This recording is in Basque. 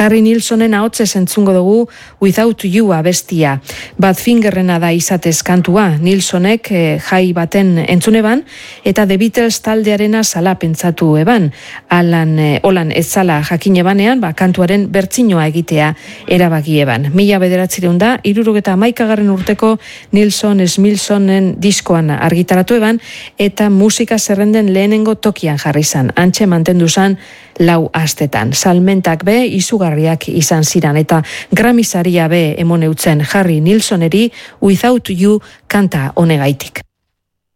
Harry Nilssonen ahotsez entzungo dugu Without You abestia. Badfingerrena da izatez kantua, Nilssonek jai baten entzuneban, eta The Beatles taldearena sala pentsatu eban. Holan ez zala jakin ebanean, kantuaren bertsinoa egitea erabaki eban. 1971 urteko Nilsson Smilsonen diskoan argitaratu eban, eta musika zerrenden lehenengo tokian jarri zan. Antxe mantendu zan 4 astetan. Salmentak be izugarriak izan ziran, eta Grammy saria be emon eutzen Harry Nilssoneri Without You kanta honegaitik.